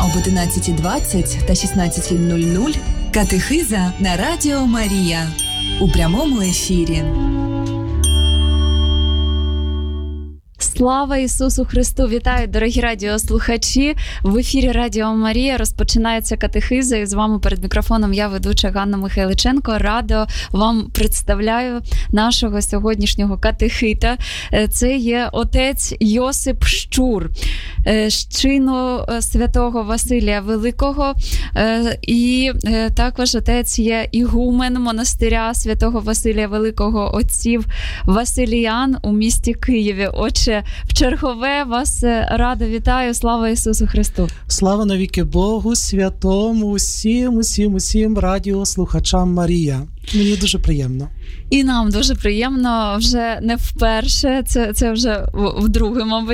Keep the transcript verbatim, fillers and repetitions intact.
об одинадцятій двадцять та шістнадцятій нуль нуль катехиза на Радіо Марія у прямому ефірі. Слава Ісусу Христу! Вітаю, дорогі радіослухачі! В ефірі Радіо Марія розпочинається катехиза, і з вами перед мікрофоном я, ведуча Ганна Михайличенко. Радо вам представляю нашого сьогоднішнього катехита. Це є отець Йосип Щур, з чину святого Василія Великого, і також отець є ігумен монастиря святого Василія Великого, отців Василіян у місті Києві. Отче, в чергове вас радо вітаю. Слава Ісусу Христу! Слава навіки Богу Святому, усім, усім, усім радіослухачам Марія. Мені дуже приємно. І нам дуже приємно, вже не вперше, це, це вже вдруге, мабуть,